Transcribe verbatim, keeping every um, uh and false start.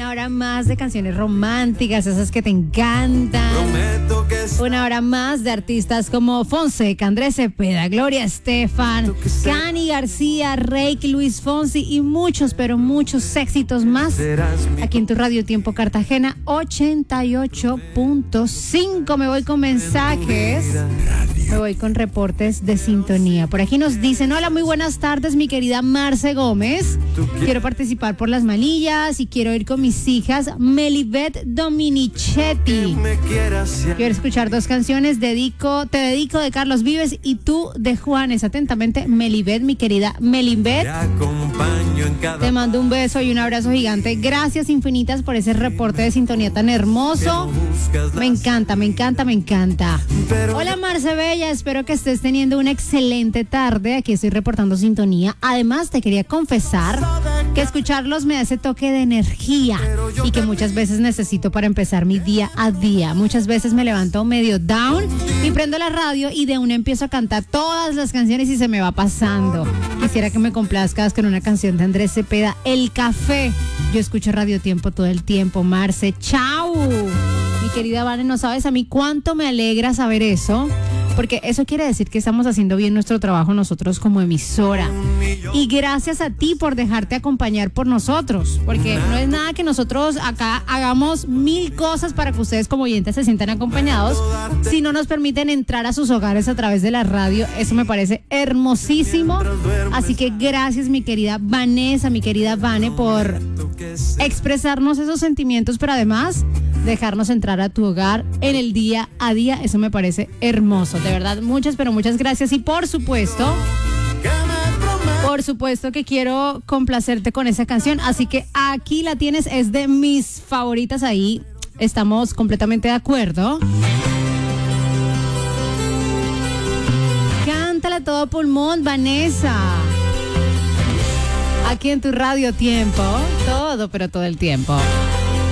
Una hora más de canciones románticas, esas que te encantan. Una hora más de artistas como Fonseca, Andrés Cepeda, Gloria Estefan, Cani García, Reik, Luis Fonsi y muchos, pero muchos éxitos más. Aquí en tu Radio Tiempo Cartagena ochenta y ocho punto cinco. Me voy con mensajes. Me voy con reportes de sintonía. Por aquí nos dicen: hola, muy buenas tardes, mi querida Marce Gómez. Quiero participar por las manillas y quiero ir con mis hijas Melibet Dominichetti. Quiero escuchar dos canciones. Dedico, te dedico de Carlos Vives y tú de Juanes. Atentamente, Melibet, mi querida Melibet. Te mando un beso y un abrazo gigante. Gracias infinitas por ese reporte de sintonía tan hermoso. Me encanta, me encanta, me encanta. Hola, Marce Bella, espero que estés teniendo una excelente tarde. Aquí estoy reportando sintonía. Además, te quería confesar que escucharlos me da ese toque de energía y que muchas veces necesito para empezar mi día a día. Muchas veces me levanto medio down y prendo la radio y de una empiezo a cantar todas las canciones y se me va pasando. Quisiera que me complazcas con una canción de Andrés Cepeda, El Café. Yo escucho Radio Tiempo todo el tiempo, Marce. ¡Chao! Mi querida Vane, no sabes a mí cuánto me alegra saber eso, porque eso quiere decir que estamos haciendo bien nuestro trabajo nosotros como emisora. Y gracias a ti por dejarte acompañar por nosotros, porque no es nada que nosotros acá hagamos mil cosas para que ustedes como oyentes se sientan acompañados, si no nos permiten entrar a sus hogares a través de la radio. Eso me parece hermosísimo. Así que gracias, mi querida Vanessa, mi querida Vane, por expresarnos esos sentimientos, pero además dejarnos entrar a tu hogar en el día a día. Eso me parece hermoso. De verdad, muchas, pero muchas gracias. Y por supuesto, por supuesto que quiero complacerte con esa canción. Así que aquí la tienes, es de mis favoritas. Ahí estamos completamente de acuerdo. Cántala a todo pulmón, Vanessa. Aquí en tu Radio Tiempo, todo, pero todo el tiempo.